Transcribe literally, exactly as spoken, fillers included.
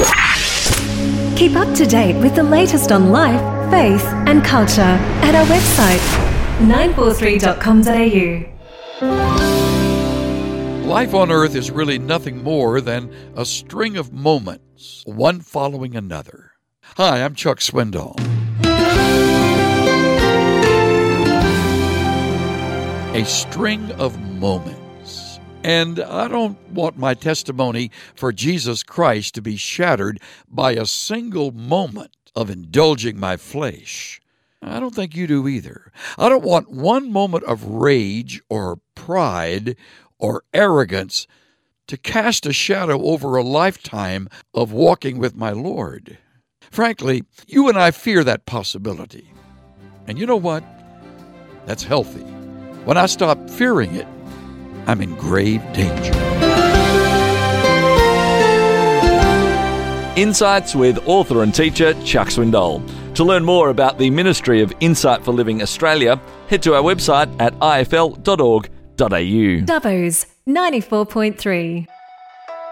Keep up to date with the latest on life, faith and culture at our website, nine four three dot com dot a u. Life on earth is really nothing more than a string of moments, one following another. Hi, I'm Chuck Swindoll. A string of moments. And I don't want my testimony for Jesus Christ to be shattered by a single moment of indulging my flesh. I don't think you do either. I don't want one moment of rage or pride or arrogance to cast a shadow over a lifetime of walking with my Lord. Frankly, you and I fear that possibility. And you know what? That's healthy. When I stop fearing it, I'm in grave danger. Insights with author and teacher Chuck Swindoll. To learn more about the Ministry of Insight for Living Australia, head to our website at i f l dot org dot a u. Dubbo's ninety-four point three.